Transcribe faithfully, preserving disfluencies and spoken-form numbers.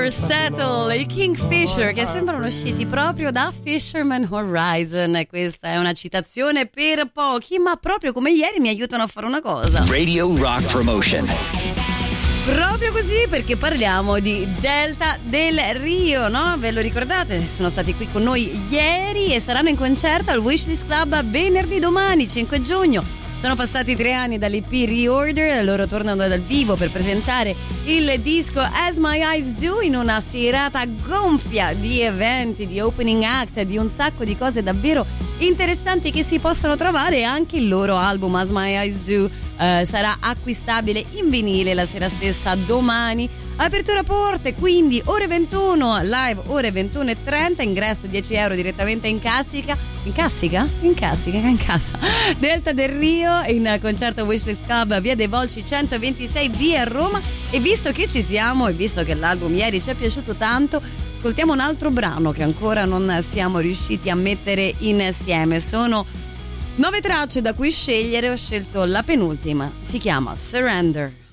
or Settle, i Kingfisher, che sembrano usciti proprio da Fisherman Horizon. Questa è una citazione per pochi, ma proprio come ieri mi aiutano a fare una cosa. Radio Rock Promotion. Proprio così, perché parliamo di Delta del Rio, no? Ve lo ricordate? Sono stati qui con noi ieri e saranno in concerto al Wishlist Club venerdì domani, cinque giugno. Sono passati tre anni dall'E P Reorder, loro tornano dal vivo per presentare il disco As My Eyes Do in una serata gonfia di eventi, di opening act, di un sacco di cose davvero interessanti che si possono trovare. E anche il loro album As My Eyes Do eh, sarà acquistabile in vinile la sera stessa domani. Apertura porte, quindi ore ventuno, live ore ventuno e trenta, ingresso dieci euro direttamente in cassica, in cassica? In cassica, in cassa. Delta del Rio, in concerto Wishlist Club, via dei Volsci centoventisei B a Roma. E visto che ci siamo e visto che l'album ieri ci è piaciuto tanto, ascoltiamo un altro brano che ancora non siamo riusciti a mettere insieme. Sono nove tracce da cui scegliere, ho scelto la penultima, si chiama Surrender.